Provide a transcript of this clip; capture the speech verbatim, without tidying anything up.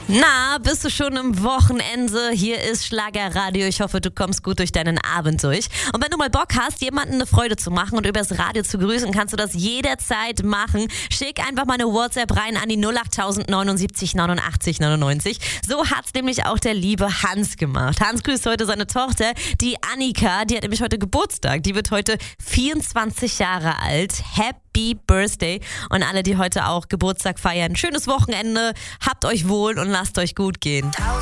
Na, bist du schon im Wochenende? Hier ist Schlagerradio. Ich hoffe, du kommst gut durch deinen Abend durch. Und wenn du mal Bock hast, jemanden eine Freude zu machen und übers Radio zu grüßen, kannst du das jederzeit machen. Schick einfach mal eine WhatsApp rein an die null acht neunundsiebzig neunundachtzig neunundneunzig. So hat's nämlich auch der liebe Hans gemacht. Hans grüßt heute seine Tochter, die Annika. Die hat nämlich heute Geburtstag. Die wird heute vierundzwanzig Jahre alt. Happy Birthday. Und alle, die heute auch Geburtstag feiern, schönes Wochenende. Habt euch wohl und lasst euch gut gehen.